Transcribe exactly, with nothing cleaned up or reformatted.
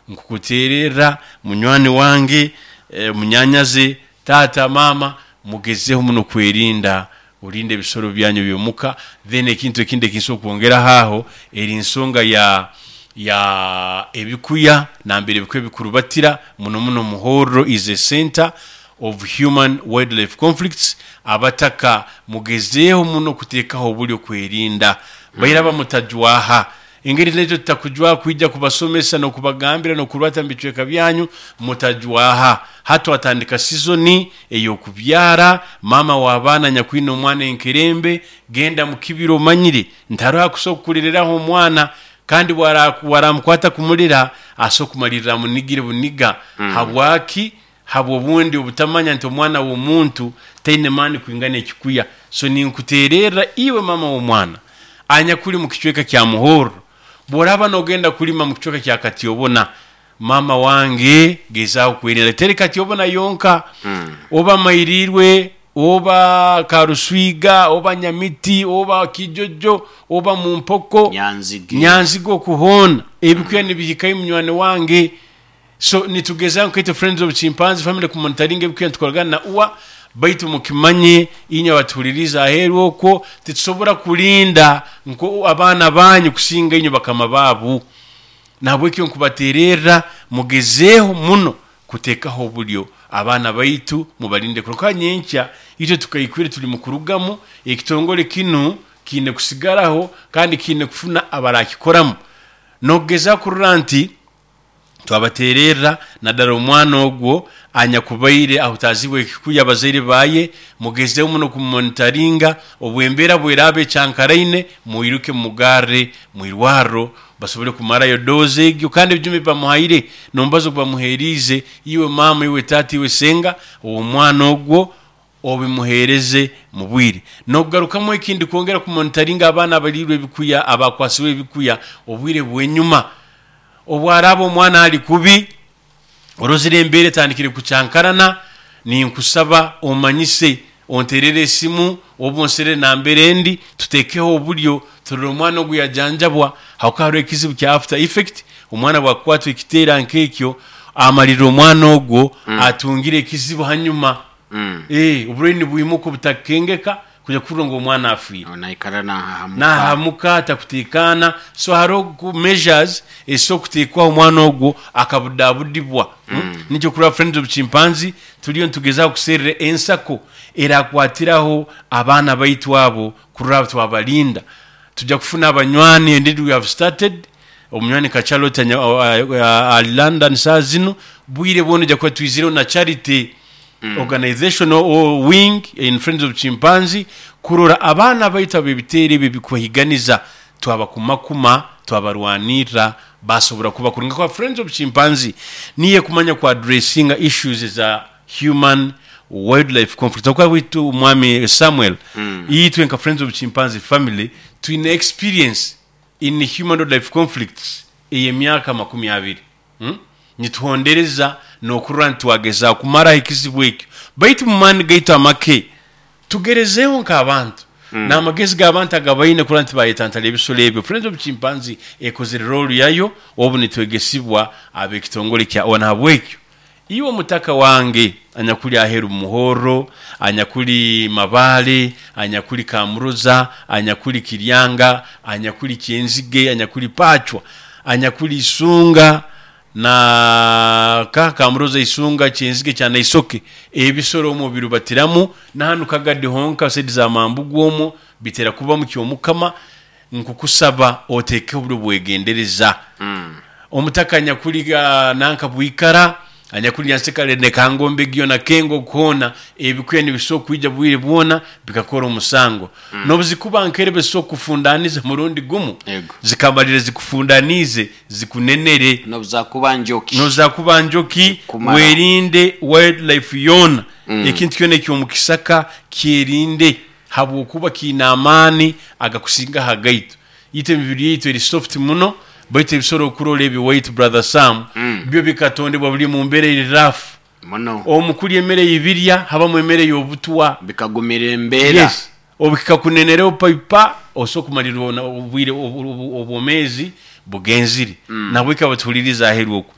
nkukuterera munywani wange e, munyanyaze tata mama mugezeho muno kwerinda ulinde bisoro byanyu byomuka then ekintu ekinde kinso kuongera haho eri nsonga ya ya ebikuya nambere bikwe bikurubatira muno muno muhoro is a center of human wildlife conflicts abataka mugezeho muno kutekaho bulyo kwerinda bayira bamutajwaha ingeri lejo tutakujwa kuija kubasomesa no kubagambira no kurwata mbicweka byanyu mutajwaha hato atandika seasoni eyo kubyara mama wabana nyakwino mwana enkerembe genda mukibiro manyire ntaro akusokuliriraho mwana kandi wara waramkwata kumulira asokumalira munigire buniga mm. habwaki habo bundi obutamanya nto mwana wo muntu taine mani kuingana ekikuya so ninkuterera iwe mama wo mwana anya kuli mukicweka kya muhoro boraba nogenda kulima mukicweka kya katiyobona mama wange gezao kwirira teri katiyobona yonka mm. oba mairirwe oba karuswiga oba nyamiti oba kijojo oba mumpoko nyanzige nyanzigo kuhona ebikuya nibihikaye munywani wange so nitugeza nkete friends of chimpanzee family ku monitoring ebikuya tukolagana na uwa baitu mukimanye inya batuliriza aheru oko titusobora kulinda nko abana banyu kusinga inyo bakama babu nabwe kyo kubaterera mugezeho muno kutekaho bulyo abana baitu mubalinde kuruka nyencha ito tukayikwire tuli mukurugamo ekitongole kinu kine kusigaraho kandi kine kufuna abarakikoramu nogeza kuranti twabaterera nadaro mwana ogwo anya kubaire ahutaziwe kikuya bazaire baye mugezeho muno kumonitoringa obwembera bwerabe chankaraine muiruke mugare muirwaro basobole kumara yo doze egyo kandi byume bamuhaire nombazo bamuherize iwe mama iwe tati iwe senga uwo mwana ogwo obimuhereze mubwire nogaruka mu ikindi kuongera kumonitoringa abana balirwe bikuya abakwasiwe bikuya obwire bwenyuma obwarabo mwana ali kubi orozire mbere tandikire kuchankarana ni nkusaba omanyise onterere simu obonsere namberendi tutekeho obulyo turiro mwana oguyajanjabwa hakaro ekizibu kya after effect omwana bwakwatwe kitera nkekyo amaliro mwana ogwo mm. atungire ekizibu hanyuma mm. eh obreni buimuko butakengeka kuja kurongo mwana afira onaikarana hamuka na hamuka takutikana so haro measures eso kutikwa omwana ogwo akabudabudibwa mm. hmm? nicho kura friends of chimpanzee tuliyo ntugeza kuserere ensako era kwatiraho abana baitwabo kurabtu abalinda tujja kufuna abanywani indeed we have started omnywani kachalo tanya uh, uh, London sazino buire bono jakwa twiziro na charity Mm. organization or wing in friends of chimpanzee kurora abana baita bebitere bebikuhiganiza twaba kumakuma twabarwanira basobora kuba kuringa kwa friends of chimpanzee niye kumanya kwa addressing issues za human wildlife conflict kwa witu mwami Samuel mm. yitu nka friends of chimpanzee family to in experience in human wildlife conflicts eye myaka makumi abiri hmm? nituhondereza no kurantu wageza kumara ikizibweki baitu mumani gaita make tugerezeho nkabantu mm. na magezi gabantu agabayine kurantu bayitantale bisolebe friends of chimpanzee ekozere role yayo obuni twegesibwa abekitongole kya ona bwekyo iwo mutaka wange anyakuli aheru muhoro anyakuli mabale anyakuli kamuruza anyakuli kiryanga anyakuli kienzige anyakuli pachwa anyakuli isunga na kaka mroza isunga chenzige cyane isoke ebisoro mu birubatiramu nahanu kagade honka sediza mambugwomo bitera kuba mu cyomukama nkukusaba oteke ubwo bwegendereza mm. omutakanya kuliga nanka bwikara anyakuli yansekale ne kangombe giyo na kengo kona ebikuye ni bisoko kwijja bwire bwona bikakora umusango mm. no buzikuba nkerebe so kufundaniza murundi gumu Ego. Zikabalire zikufundanize zikunenere no buzakuba njoki no zakuba njoki werinde wildlife yona mm. ekintu kyone kyo mukisaka kirinde habo kuba kinamani agakusinga hagaitu yite mibiri yitu eri soft muno baite bisoro kurole bi white brother Sam mm. byo bikatonde bwabuli mu mbere iri rafu mono omukuli emere yibirya haba mu emere yobutuwa bikagumira embera yes obikakunenere pipa osokumalira obwire obomezi bugenziri mm. nabwika batuliriza aheruko